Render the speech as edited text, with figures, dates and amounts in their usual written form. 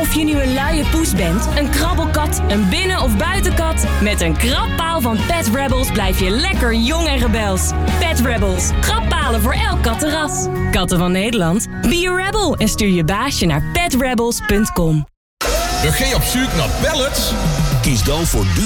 Of je nu een luie poes bent, een krabbelkat, een binnen- of buitenkat, met een krabpaal van Pet Rebels blijf je lekker jong en rebels. Pet Rebels, krabbalen voor elk kattenras. Katten van Nederland, be a rebel en stuur je baasje naar petrebels.com. Ben je op zoek naar pallets? Kies dan voor